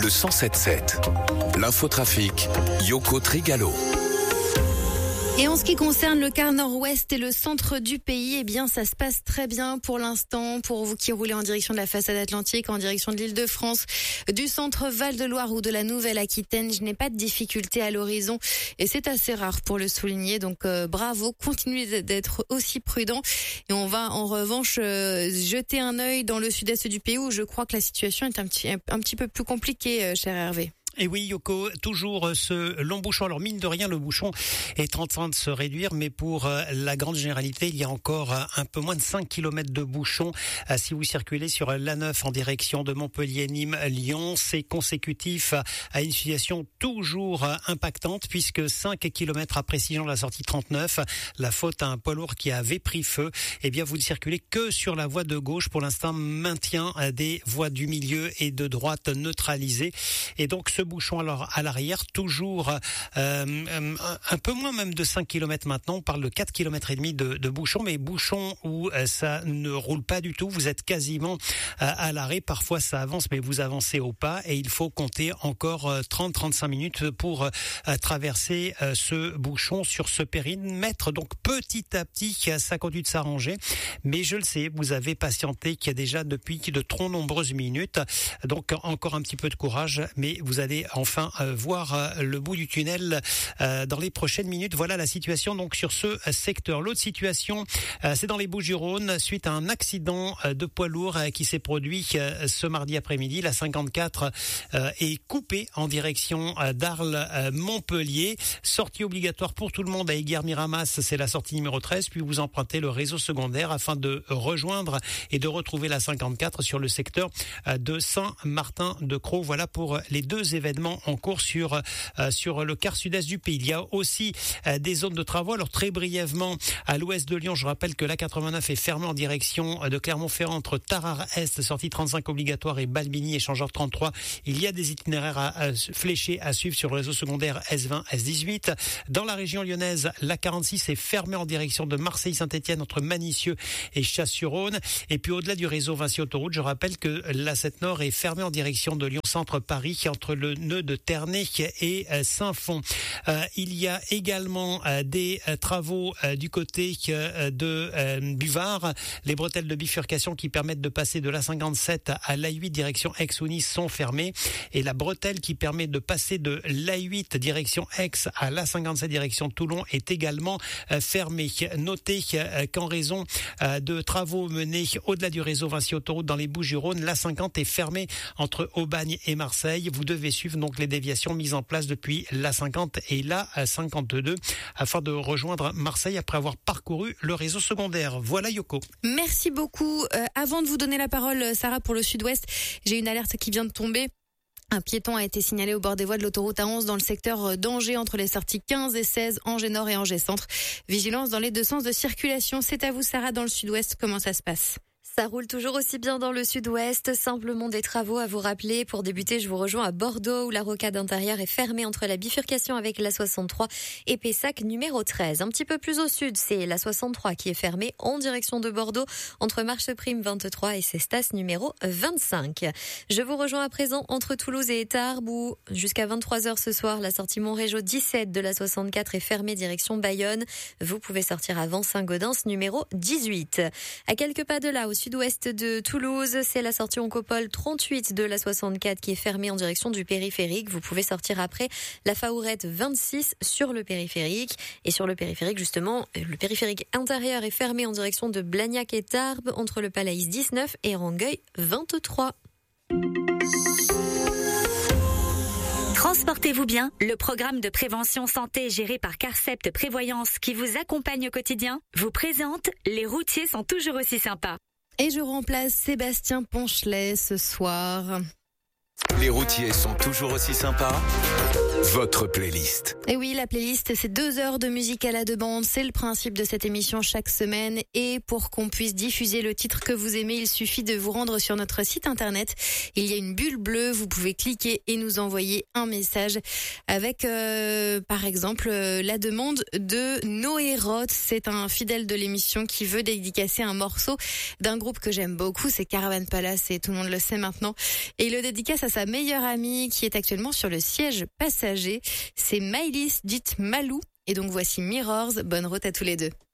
le 107.7. L'infotrafic, Yoko Trigalo. Et en ce qui concerne le quart nord-ouest et le centre du pays, eh bien, ça se passe très bien pour l'instant. Pour vous qui roulez en direction de la façade atlantique, en direction de l'Île-de-France, du centre Val-de-Loire ou de la Nouvelle-Aquitaine, je n'ai pas de difficulté à l'horizon. Et c'est assez rare pour le souligner. Donc, bravo. Continuez d'être aussi prudent. Et on va, en revanche, jeter un œil dans le sud-est du pays où je crois que la situation est un petit peu plus compliquée, cher Hervé. Et oui, Yoko, toujours ce long bouchon. Alors, mine de rien, le bouchon est en train de se réduire, mais pour la grande généralité, il y a encore un peu moins de 5 km de bouchon. Si vous circulez sur l'A9 en direction de Montpellier, Nîmes, Lyon, c'est consécutif à une situation toujours impactante, puisque 5 km après Sigean, la sortie 39, la faute à un poids lourd qui avait pris feu, eh bien, vous ne circulez que sur la voie de gauche. Pour l'instant, maintien des voies du milieu et de droite neutralisées. Et donc, ce bouchon alors à l'arrière, toujours un peu moins même de 5 km maintenant, on parle de 4 km et demi de bouchon, mais bouchon où ça ne roule pas du tout, vous êtes quasiment à l'arrêt, parfois ça avance mais vous avancez au pas et il faut compter encore 30-35 minutes pour traverser ce bouchon sur ce périmètre. Donc petit à petit ça continue de s'arranger, mais je le sais, vous avez patienté qu'il y a déjà depuis de trop nombreuses minutes, donc encore un petit peu de courage, mais vous allez enfin voir le bout du tunnel dans les prochaines minutes. Voilà la situation donc sur ce secteur. L'autre situation, c'est dans les Bouches-du-Rhône suite à un accident de poids lourd qui s'est produit ce mardi après-midi. La 54 est coupée en direction d'Arles-Montpellier. Sortie obligatoire pour tout le monde à Eyguères-Miramas, c'est la sortie numéro 13. Puis vous empruntez le réseau secondaire afin de rejoindre et de retrouver la 54 sur le secteur de Saint-Martin-de-Crau. Voilà pour les deux événements en cours sur le quart sud-est du pays. Il y a aussi des zones de travaux. Alors très brièvement, à l'ouest de Lyon, je rappelle que la 89 est fermée en direction de Clermont-Ferrand entre Tarare-Est, sortie 35 obligatoire, et Balbigny, échangeur 33. Il y a des itinéraires fléchés à suivre sur le réseau secondaire S20, S18. Dans la région lyonnaise, la 46 est fermée en direction de Marseille-Saint-Étienne entre Manicieux et Chasse-sur-Rhône. Et puis au-delà du réseau Vinci Autoroute, je rappelle que la 7 Nord est fermée en direction de Lyon-Centre-Paris entre le nœud de Ternay et Saint-Fond. Il y a également des travaux du côté de Buvard. Les bretelles de bifurcation qui permettent de passer de la 57 à l'A8 direction Aix ou Nice sont fermées. Et la bretelle qui permet de passer de l'A8 direction Aix à l'A57 direction Toulon est également fermée. Notez qu'en raison de travaux menés au-delà du réseau Vinci Autoroute dans les Bouches-du-Rhône, l'A50 est fermée entre Aubagne et Marseille. Vous devez suivre donc les déviations mises en place depuis l'A50 et l'A52 afin de rejoindre Marseille après avoir parcouru le réseau secondaire. Voilà Yoko. Merci beaucoup. Avant de vous donner la parole, Sarah, pour le sud-ouest, j'ai une alerte qui vient de tomber. Un piéton a été signalé au bord des voies de l'autoroute A11 dans le secteur d'Angers entre les sorties 15 et 16, Angers Nord et Angers Centre. Vigilance dans les deux sens de circulation. C'est à vous, Sarah, dans le sud-ouest. Comment ça se passe ? Ça roule toujours aussi bien dans le sud-ouest, simplement des travaux à vous rappeler. Pour débuter, je vous rejoins à Bordeaux où la rocade intérieure est fermée entre la bifurcation avec la 63 et Pessac numéro 13. Un petit peu plus au sud, c'est la 63 qui est fermée en direction de Bordeaux entre Marcheprime 23 et Cestas numéro 25. Je vous rejoins à présent entre Toulouse et Tarbes où jusqu'à 23h ce soir, la sortie Montrégeau 17 de la 64 est fermée direction Bayonne. Vous pouvez sortir avant Saint-Gaudens numéro 18. À quelques pas de là, au sud-ouest de Toulouse, c'est la sortie Oncopole 38 de la 64 qui est fermée en direction du périphérique. Vous pouvez sortir après la Faourette 26 sur le périphérique. Et sur le périphérique, justement, le périphérique intérieur est fermé en direction de Blagnac et Tarbes entre le Palaïs 19 et Rangueil 23. Transportez-vous bien, le programme de prévention santé géré par Carcept Prévoyance qui vous accompagne au quotidien vous présente Les routiers sont toujours aussi sympas. Et je remplace Sébastien Ponchelet ce soir. Les routiers sont toujours aussi sympas. Votre playlist. Et oui, la playlist, c'est 2 heures de musique à la demande. C'est le principe de cette émission chaque semaine. Et pour qu'on puisse diffuser le titre que vous aimez, il suffit de vous rendre sur notre site internet. Il y a une bulle bleue. Vous pouvez cliquer et nous envoyer un message avec, par exemple, la demande de Noé Roth. C'est un fidèle de l'émission qui veut dédicacer un morceau d'un groupe que j'aime beaucoup. C'est Caravan Palace et tout le monde le sait maintenant. Et le dédicace à sa sa meilleure amie qui est actuellement sur le siège passager. C'est Maëlys dite Malou. Et donc voici Mirrors. Bonne route à tous les deux.